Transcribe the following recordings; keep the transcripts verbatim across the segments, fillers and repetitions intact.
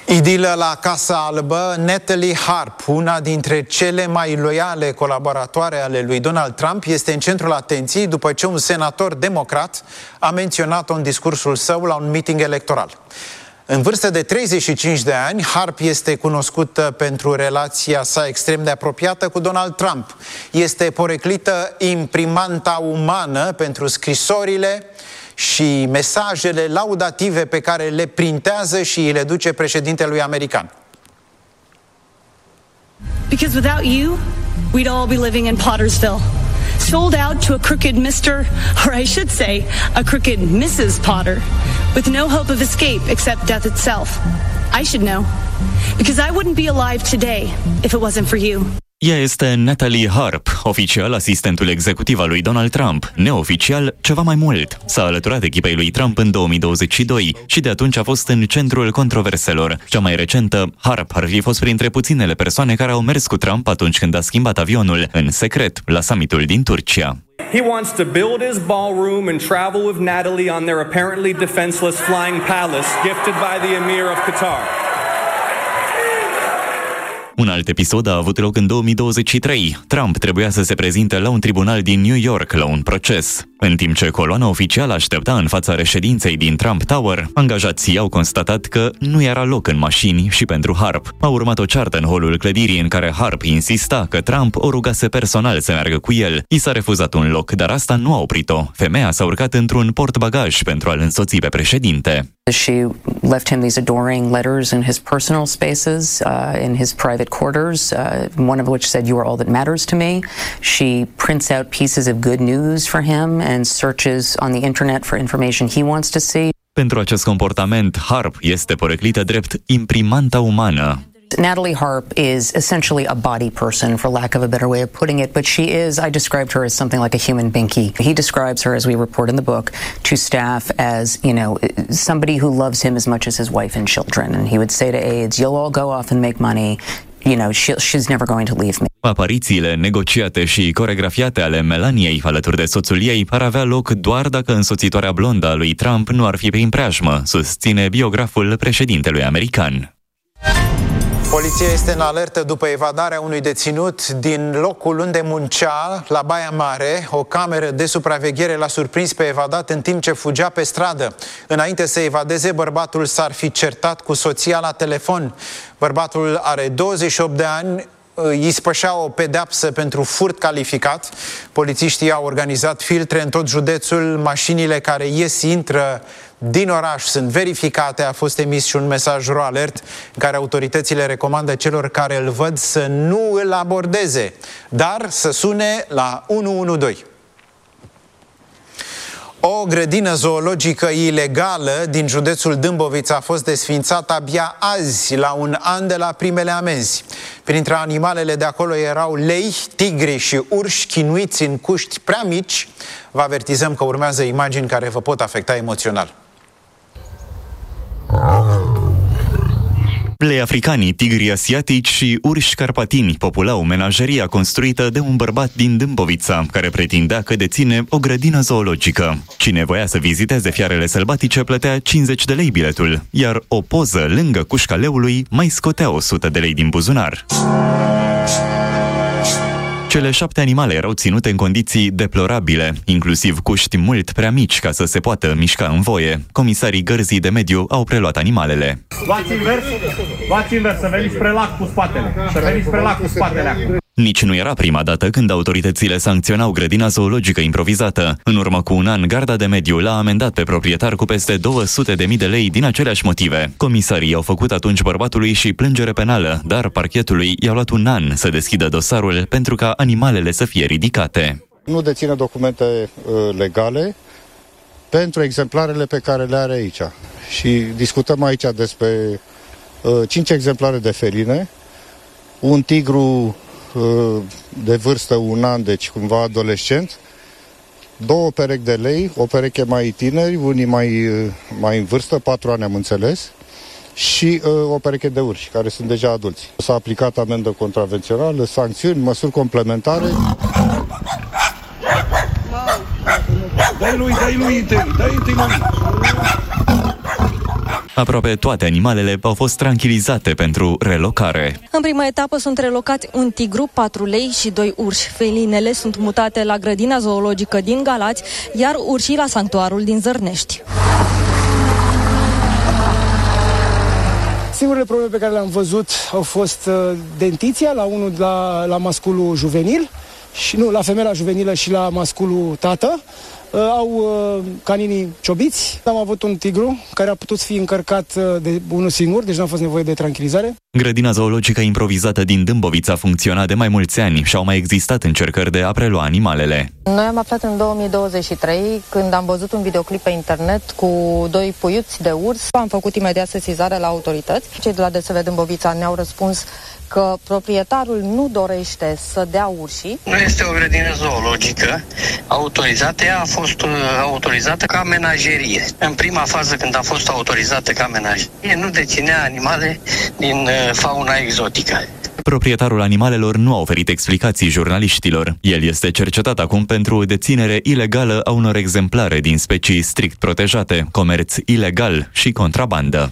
Idilă la Casa Albă. Natalie Harp, una dintre cele mai loiale colaboratoare ale lui Donald Trump, este în centrul atenției după ce un senator democrat a menționat-o în discursul său la un meeting electoral. În vârstă de treizeci și cinci de ani, Harp este cunoscută pentru relația sa extrem de apropiată cu Donald Trump. Este poreclită imprimanta umană pentru scrisorile și mesajele laudative pe care le printează și îi le duce președintelui american. Because without you, we'd all be living in Pottersville, sold out to a crooked Mister, or I should say, a crooked Missus Potter, with no hope of escape except death itself. I should know, because I wouldn't be alive today if it wasn't for you. Ea este Natalie Harp, oficial asistentul executiv al lui Donald Trump, neoficial ceva mai mult. S-a alăturat echipei lui Trump în două mii douăzeci și doi și de atunci a fost în centrul controverselor. Cea mai recentă, Harp ar fi fost printre puținele persoane care au mers cu Trump atunci când a schimbat avionul, în secret, la summitul din Turcia. He wants to build his ballroom and travel with Natalie on their apparently defenseless flying palace gifted by the Emir of Qatar. Un alt episod a avut loc în două mii douăzeci și trei. Trump trebuia să se prezinte la un tribunal din New York la un proces. În timp ce coloana oficială aștepta în fața reședinței din Trump Tower, angajații au constatat că nu era loc în mașini și pentru Harp. A urmat o ceartă în holul clădirii în care Harp insista că Trump o rugase personal să meargă cu el. I s-a refuzat un loc, dar asta nu a oprit-o. Femeia s-a urcat într-un portbagaj pentru a-l însoți pe președinte. She left him these adoring letters in his personal spaces, uh, in his private quarters, uh, one of which said, "You are all that matters to me." She prints out pieces of good news for him and searches on the internet for information he wants to see. Pentru acest comportament, Harp este poreclită drept imprimanta umană. Natalie Harp is essentially a body person, for lack of a better way of putting it, but she is, I described her as something like a human binky. He describes her, as we report in the book, to staff as, you know, somebody who loves him as much as his wife and children. And he would say to aides, "You'll all go off and make money. You know, she, she's never going to leave me." Aparițiile negociate și coregrafiate ale Melaniei alături de soțul ei ar avea loc doar dacă însoțitoarea blondă a lui Trump nu ar fi prin preajmă, susține biograful președintelui american. Poliția este în alertă după evadarea unui deținut din locul unde muncea, la Baia Mare. O cameră de supraveghere l-a surprins pe evadat în timp ce fugea pe stradă. Înainte să evadeze, bărbatul s-ar fi certat cu soția la telefon. Bărbatul are douăzeci și opt de ani, îi spășea o pedeapsă pentru furt calificat. Polițiștii au organizat filtre în tot județul. Mașinile care ies, intră din oraș sunt verificate. A fost emis și un mesaj ro alert în care autoritățile recomandă celor care îl văd să nu îl abordeze, dar să sune la unu unu doi. O grădină zoologică ilegală din județul Dâmbovița a fost desființată abia azi, la un an de la primele amenzi. Printre animalele de acolo erau lei, tigri și urși chinuiți în cuști prea mici. Vă avertizăm că urmează imagini care vă pot afecta emoțional. Lei africanii, tigri asiatici și urși carpatini populau menajeria construită de un bărbat din Dâmbovița, care pretindea că deține o grădină zoologică. Cine voia să viziteze fiarele sălbatice plătea cincizeci de lei biletul, iar o poză lângă cușca leului mai scotea o sută de lei din buzunar. Cele șapte animale erau ținute în condiții deplorabile, inclusiv cuști mult prea mici ca să se poată mișca în voie. Comisarii Gărzii de Mediu au preluat animalele. Luați invers, luați invers, să veniți spre lac cu spatele, să veniți spre lac cu spatele acum. Nici nu era prima dată când autoritățile sancționau grădina zoologică improvizată. În urmă cu un an, Garda de Mediu l-a amendat pe proprietar cu peste două sute de mii de lei din aceleași motive. Comisarii au făcut atunci bărbatului și plângere penală, dar parchetului i-a luat un an să deschidă dosarul pentru ca animalele să fie ridicate. Nu deține documente uh, legale pentru exemplarele pe care le are aici. Și discutăm aici despre uh, cinci exemplare de feline, un tigru de vârstă un an, deci cumva adolescent, două perechi de lei, o pereche mai tineri, unii mai, mai în vârstă, patru ani am înțeles, și uh, o pereche de urși, care sunt deja adulți. S-a aplicat amendă contravențională, sancțiuni, măsuri complementare. Dai lui, dai lui, dai lui, dai lui. Aproape toate animalele au fost tranquilizate pentru relocare. În prima etapă sunt relocați un tigru, patru lei și doi urși. Felinele sunt mutate la grădina zoologică din Galați, iar urșii la sanctuarul din Zărnești. Singurele probleme pe care le-am văzut au fost uh, dentiția la unul la, la masculul juvenil, și nu, la femeia juvenilă și la masculul tată. Uh, au uh, caninii ciobiți. Am avut un tigru care a putut fi încărcat uh, de unul singur, deci n-a fost nevoie de tranquilizare. Grădina zoologică improvizată din Dâmbovița funcționa de mai mulți ani și au mai existat încercări de a prelua animalele. Noi am aflat în două mii douăzeci și trei, când am văzut un videoclip pe internet cu doi puiuți de urs. Am făcut imediat sesizare la autorități. Cei de la D S V Dâmbovița ne-au răspuns că proprietarul nu dorește să dea urșii. Nu este o grădină zoologică autorizată, ea a fost uh, autorizată ca menagerie. În prima fază, când a fost autorizată ca menagerie, nu deținea animale din uh, fauna exotică. Proprietarul animalelor nu a oferit explicații jurnaliștilor. El este cercetat acum pentru deținere ilegală a unor exemplare din specii strict protejate, comerț ilegal și contrabandă.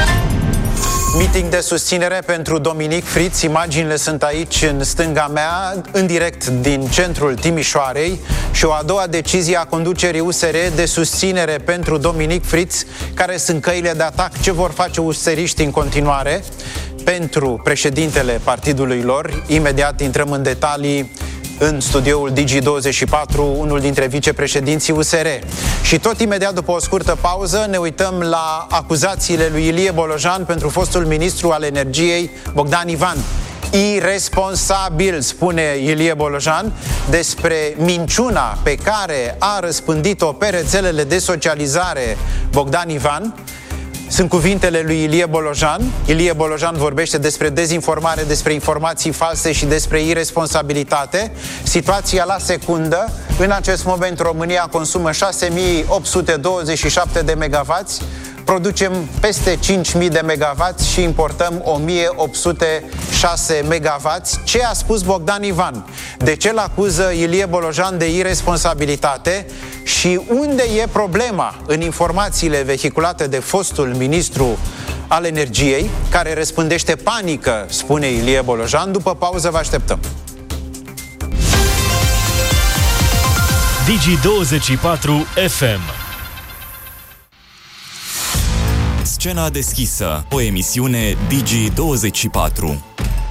Meeting de susținere pentru Dominic Fritz. Imaginile sunt aici în stânga mea, în direct din centrul Timișoarei, și o a doua decizie a conducerii U S R de susținere pentru Dominic Fritz. Care sunt căile de atac? Ce vor face useriștii în continuare pentru președintele partidului lor? Imediat intrăm în detalii în studioul Digi douăzeci și patru, unul dintre vicepreședinții U S R. Și tot imediat după o scurtă pauză ne uităm la acuzațiile lui Ilie Bolojan pentru fostul ministru al energiei Bogdan Ivan. Iresponsabil, spune Ilie Bolojan, despre minciuna pe care a răspândit-o pe rețelele de socializare Bogdan Ivan. Sunt cuvintele lui Ilie Bolojan. Ilie Bolojan vorbește despre dezinformare, despre informații false și despre iresponsabilitate. Situația la secundă. În acest moment România consumă șase mii opt sute douăzeci și șapte de megavați, producem peste cinci mii de megavați și importăm o mie opt sute șase megavați. Ce a spus Bogdan Ivan? De ce l-acuză Ilie Bolojan de iresponsabilitate? Și unde e problema în informațiile vehiculate de fostul ministru al energiei, care răspândește panică, spune Ilie Bolojan? După pauză vă așteptăm. Digi douăzeci și patru F M. Scena deschisă, o emisiune Digi douăzeci și patru.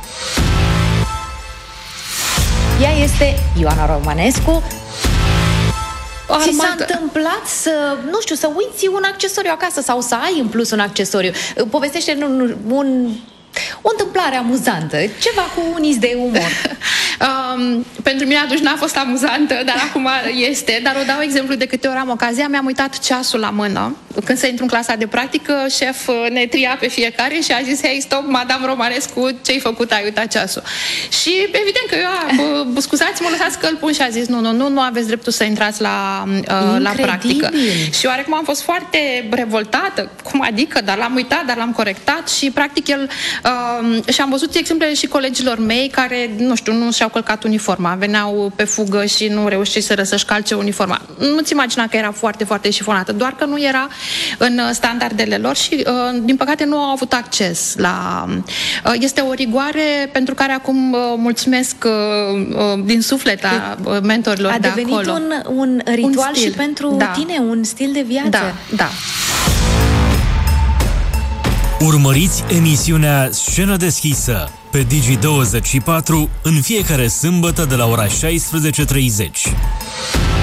Ea este Ioana Romanescu. Ți s-a întâmplat să, nu știu, să uiți un accesoriu acasă sau să ai în plus un accesoriu? Povestește un, un, o întâmplare amuzantă, ceva cu un iz de umor. Um, pentru mine atunci n-a fost amuzantă, dar acum este. Dar o dau exemplu de câte ori am ocazia. Mi-am uitat ceasul la mână. Când se intru în clasa de practică, șef ne tria pe fiecare și a zis: hei, stop, madame Romanescu, ce-ai făcut? Ai uitat ceasul. Și evident că eu, scuzați-mă, lăsați că îl pun, și a zis: nu, nu, nu, nu aveți dreptul să intrați la, uh, la practică. Și oarecum am fost foarte revoltată. Cum adică? Dar l-am uitat, dar l-am corectat și practic el uh, și am văzut exemplele și colegilor mei care, nu știu, nu și-au călcat uniforma, veneau pe fugă și nu reușiseră să-și calce uniforma. Nu-ți imagina că era foarte, foarte șifonată, doar că nu era în standardele lor și, din păcate, nu au avut acces la... Este o rigoare pentru care acum mulțumesc din suflet la mentorilor de acolo. A devenit un, un ritual un și pentru da. tine, un stil de viață. Da, da. Urmăriți emisiunea Scenă deschisă pe Digi douăzeci și patru în fiecare sâmbătă de la ora șaisprezece și treizeci.